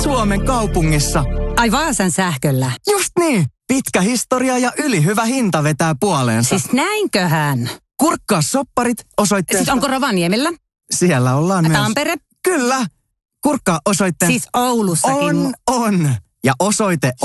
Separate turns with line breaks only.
Suomen kaupungissa.
Ai Vaasan sähköllä.
Just niin. Pitkä historia ja ylihyvä hinta vetää puoleensa.
Siis näinköhän?
Kurkkaa sopparit osoitteesta.
Siis onko Rovaniemellä?
Siellä ollaan myös.
Tampere?
Kyllä. Kurkkaa osoitteesta.
Siis Oulussakin.
On. Ja osoite